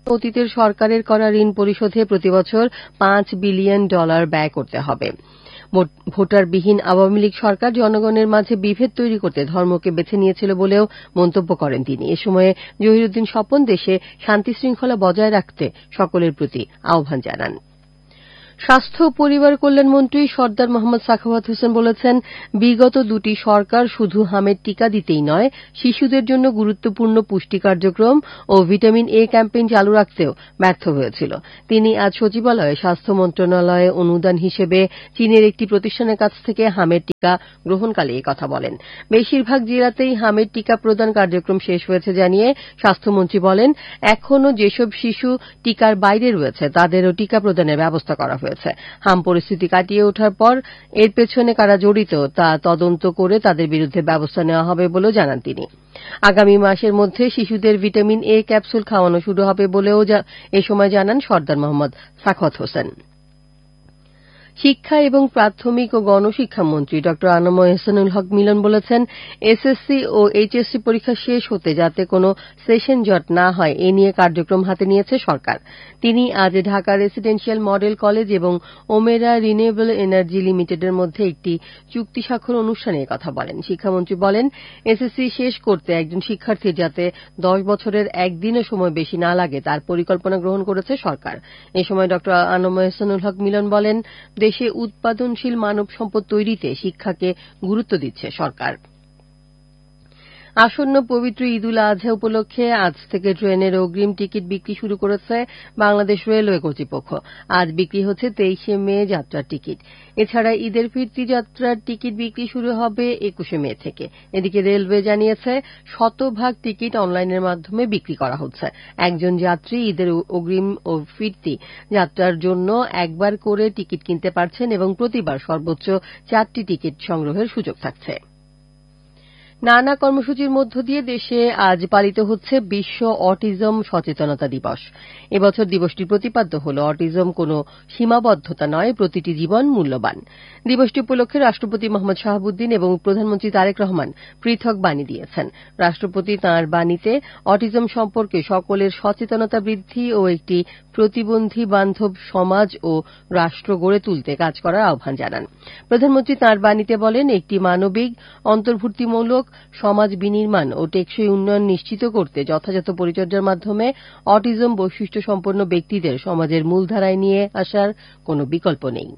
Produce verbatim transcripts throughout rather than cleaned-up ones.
অতীতের সরকারের করা ঋণ পরিশোধে প্রতিবছর পাঁচ বিলিয়ন ডলার ব্যয় করতে হবে। ভোটারবিহীন আওয়ামী লীগ সরকার জনগণের মাঝে বিভেদ তৈরি করতে ধর্মকে বেছে নিয়েছিল বলেও মন্তব্য করেন তিনি। এ সময়ে জহিরুদ্দিন স্বপন দেশে শান্তি শৃঙ্খলা বজায় রাখতে সকলের প্রতি আহ্বান জানান। স্বাস্থ্য ও পরিবার কল্যাণ মন্ত্রী সরদার মোহাম্মদ সাখাওয়াত হোসেন বলেছেন, বিগত দুটি সরকার শুধু হামের টিকা দিতেই নয়, শিশুদের জন্য গুরুত্বপূর্ণ পুষ্টি কার্যক্রম ও ভিটামিন এ ক্যাম্পেইন চালু রাখতেও ব্যর্থ হয়েছিল। তিনি আজ সচিবালয়ে স্বাস্থ্য মন্ত্রণালয়ে অনুদান হিসেবে চীনের একটি প্রতিষ্ঠানের কাছ থেকে হামের টিকা গ্রহণকালে এ কথা বলেন। বেশিরভাগ জেলাতেই হামের টিকা প্রদান কার্যক্রম শেষ হয়েছে জানিয়ে স্বাস্থ্যমন্ত্রী বলেন, এখনও যেসব শিশু টিকার বাইরে রয়েছে তাদেরও টিকা প্রদানের ব্যবস্থা করা হয়েছে। হাম পরিস্থিতি কাটিয়ে ওঠার পর এর পেছনে কারা জড়িত তা তদন্ত করে তাদের বিরুদ্ধে ব্যবস্থা নেওয়া হবে বলেও জানান তিনি। আগামী মাসের মধ্যে শিশুদের ভিটামিন এ ক্যাপসুল খাওয়ানো শুরু হবে বলেও এ সময় জানান সরদার মোহাম্মদ সাখাওয়াত হোসেন। শিক্ষা এবং প্রাথমিক ও গণশিক্ষা মন্ত্রী ড আনম এহসানুল হক মিলন বলেছেন, এসএসসি ও এইচএসসি পরীক্ষা শেষ হতে যাতে কোনো সেশন জট না হয় এ নিয়ে কার্যক্রম হাতে নিয়েছে সরকার। তিনি আজ ঢাকা রেসিডেন্সিয়াল মডেল কলেজ এবং ওমেরা রিনিউয়েবল এনার্জি লিমিটেডের মধ্যে একটি চুক্তি স্বাক্ষর অনুষ্ঠানে কথা বলেন। শিক্ষামন্ত্রী বলেন, এসএসসি শেষ করতে একজন শিক্ষার্থীর যাতে দশ বছরের একদিনও সময় বেশি না লাগে তার পরিকল্পনা গ্রহণ করেছে সরকার। এ সময় ড আনম এহসানুল হক মিলন বলেন, দেশে উৎপাদনশীল মানব সম্পদ তৈরিতে শিক্ষাকে গুরুত্ব দিচ্ছে সরকার। আসন্ন পবিত্র ঈদ উল আজহা উপলক্ষে আজ থেকে ট্রেনের অগ্রিম টিকিট বিক্রি শুরু করেছে বাংলাদেশ রেলওয়ে কর্তৃপক্ষ। আজ বিক্রি হচ্ছে তেইশে মে যাত্রার টিকিট। এছাড়া ঈদের ফিরতি যাত্রার টিকিট বিক্রি শুরু হবে একুশে মে থেকে। এদিকে রেলওয়ে জানিয়েছে, শতভাগ টিকিট অনলাইনের মাধ্যমে বিক্রি করা হচ্ছে। একজন যাত্রী ঈদের অগ্রিম ও ফিরতি যাত্রার জন্য একবার করে টিকিট কিনতে পারছেন এবং প্রতিবার সর্বোচ্চ চারটি টিকিট সংগ্রহের সুযোগ থাকছে। নানা কর্মসূচির মধ্য দিয়ে দেশে আজ পালিত হচ্ছে বিশ্ব অটিজম সচেতনতা দিবস। এবছর দিবসটির প্রতিপাদ্য হল, অটিজম কোনো সীমাবদ্ধতা নয়, প্রতিটি জীবন মূল্যবান। দিবসটি উপলক্ষে রাষ্ট্রপতি মোহাম্মদ শাহাবুদ্দিন এবং প্রধানমন্ত্রী তারেক রহমান পৃথক বাণী দিয়েছেন। রাষ্ট্রপতি তাঁর বাণীতে অটিজম সম্পর্কে সকলের সচেতনতা বৃদ্ধি ও একটি প্রতিবন্ধী বান্ধব সমাজ ও রাষ্ট্র গড়ে তুলতে কাজ করার আহ্বান জানান। প্রধানমন্ত্রী তাঁর বাণীতে বলেন, একটি মানবিক, অন্তর্ভুক্তিমূলক সমাজ বিনির্মাণ ও টেকসই উন্নয়ন নিশ্চিত করতে যথাযথ পরিচর্যার মাধ্যমে অটিজম বৈশিষ্ট্য সম্পন্ন ব্যক্তিদের সমাজের মূলধারায় নিয়ে আসার কোনো বিকল্প নেই।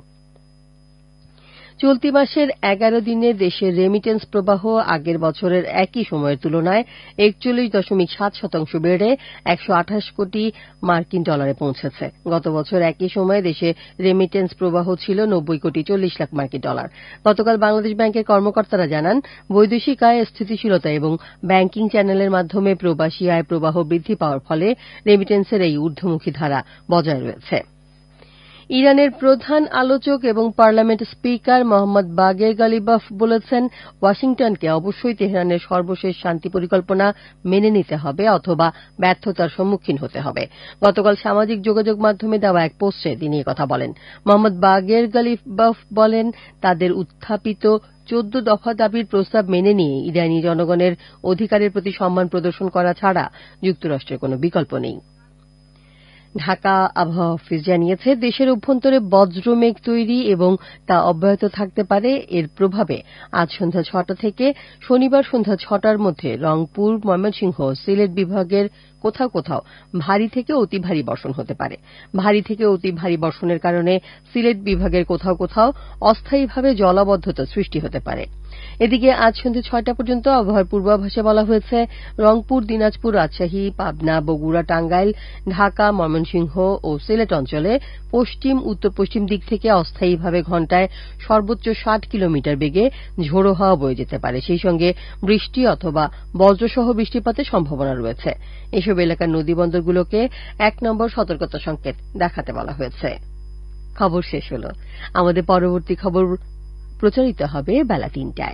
চলতি মাসের এগারো দিনে দেশের রেমিটেন্স প্রবাহ আগের বছরের একই সময়ের তুলনায় একচল্লিশ দশমিক সাত শতাংশ বেড়ে একশো আঠাশ কোটি মার্কিন ডলারে পৌঁছেছে। গত বছর একই সময়ে দেশে রেমিটেন্স প্রবাহ ছিল নব্বই কোটি চল্লিশ লাখ মার্কিন ডলার। গতকাল বাংলাদেশ ব্যাংকের কর্মকর্তারা জানান, বৈদেশিক আয় স্থিতিশীলতা এবং ব্যাংকিং চ্যানেলের মাধ্যমে প্রবাসী আয় প্রবাহ বৃদ্ধি পাওয়ার ফলে রেমিটেন্সের এই ঊর্ধ্বমুখী ধারা বজায় রয়েছে। ইরানের প্রধান আলোচক এবং পার্লামেন্ট স্পিকার মোহাম্মদ বাগের গালিবাফ বলেছেন, ওয়াশিংটনকে অবশ্যই তেহরানের সর্বশেষ শান্তি পরিকল্পনা মেনে নিতে হবে অথবা ব্যর্থতার সম্মুখীন হতে হবে। গতকাল সামাজিক যোগাযোগ মাধ্যমে দেওয়া এক পোস্টে তিনি কথা বলেন। মোহাম্মদ বাগের গালিবাফ বলেন, তাদের উত্থাপিত চোদ্দ দফা দাবির প্রস্তাব মেনে নিয়ে ইরানি জনগণের অধিকারের প্রতি সম্মান প্রদর্শন করা ছাড়া যুক্তরাষ্ট্রের কোনো বিকল্প নেই। ঢাকা আবহাওয়া অফিস জানিয়েছে, দেশের অভ্যন্তরে বজ্রমেঘ তৈরি এবং তা অব্যাহত থাকতে পারে। এর প্রভাবে আজ সন্ধ্যা ছটা থেকে শনিবার সন্ধ্যা ছটার মধ্যে রংপুর, ময়মনসিংহ, সিলেট বিভাগের কোথাও কোথাও ভারী থেকে অতি ভারী বর্ষণ হতে পারে। ভারী থেকে অতি ভারী বর্ষণের কারণে সিলেট বিভাগের কোথাও কোথাও অস্থায়ীভাবে জলাবদ্ধতা সৃষ্টি হতে পারে। এদিকে আজ সন্ধ্যা ছয়টা পর্যন্ত আবহাওয়ার পূর্বাভাসে বলা হয়েছে, রংপুর, দিনাজপুর, রাজশাহী, পাবনা, বগুড়া, টাঙ্গাইল, ঢাকা, ময়মনসিংহ ও সিলেট অঞ্চলে পশ্চিম উত্তর পশ্চিম দিক থেকে অস্থায়ীভাবে ঘণ্টায় সর্বোচ্চ ষাট কিলোমিটার বেগে ঝোড়ো হাওয়া বয়ে যেতে পারে। সেই সঙ্গে বৃষ্টি অথবা বজ্রসহ বৃষ্টিপাতের সম্ভাবনা রয়েছে। এসব এলাকার নদীবন্দরগুলোকে এক নম্বর সতর্কতা সংকেত দেখাতে বলা হয়েছে। খবর শেষ হল। আমাদের পরবর্তী খবর প্রচারিত হবে বেলা তিনটায়।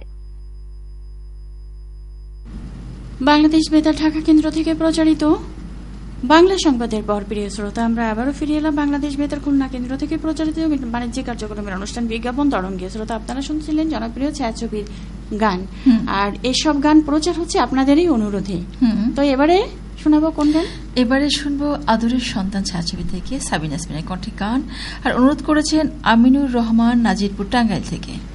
বাংলাদেশ বেতার ঢাকা কেন্দ্র থেকে প্রচারিত বাংলা সংবাদের পর প্রিয় শ্রোতা, আমরা আবারও ফিরে এলাম বাংলাদেশ বেতার খুলনা কেন্দ্র থেকে প্রচারিত বাণিজ্যিক কার্যক্রমের অনুষ্ঠান বিজ্ঞাপন তরঙ্গে। শ্রোতা, আপনারা শুনছিলেন জনপ্রিয় ছায়াছবির গান, আর এসব গান প্রচার হচ্ছে আপনাদেরই অনুরোধে। তো এবারে শোনাবো কোন গান? এবারে শুনবো আদরের সন্তান ছায়াছবি থেকে সাবিনা ইয়াসমিনের কণ্ঠে গান, আর অনুরোধ করেছেন আমিনুর রহমান নাজিরপুর টাঙ্গাইল থেকে।